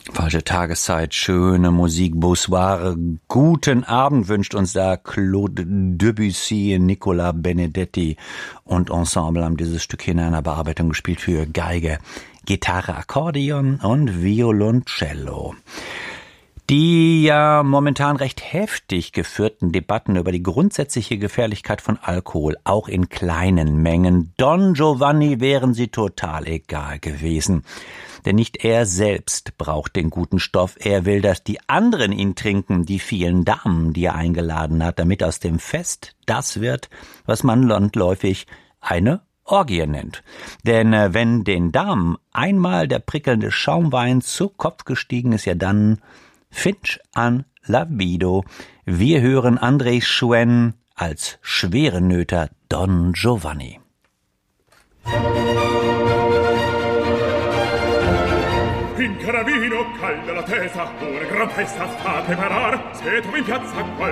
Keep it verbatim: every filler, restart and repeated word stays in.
Falsche Tageszeit, schöne Musik, Bonsoir, guten Abend wünscht uns da Claude Debussy, Nicola Benedetti und Ensemble haben dieses Stück hier in einer Bearbeitung gespielt für Geige, Gitarre, Akkordeon und Violoncello. Die ja momentan recht heftig geführten Debatten über die grundsätzliche Gefährlichkeit von Alkohol, auch in kleinen Mengen, Don Giovanni wären sie total egal gewesen. Denn nicht er selbst braucht den guten Stoff, er will, dass die anderen ihn trinken, die vielen Damen, die er eingeladen hat, damit aus dem Fest das wird, was man landläufig eine Orgie nennt. Denn äh, wenn den Damen einmal der prickelnde Schaumwein zu Kopf gestiegen ist, ja dann Finch an Lavido. Wir hören André Schwen als schwere Nöter Don Giovanni. In caravino calda la tesa, una gran festa sta a preparar. Se tu in piazza qual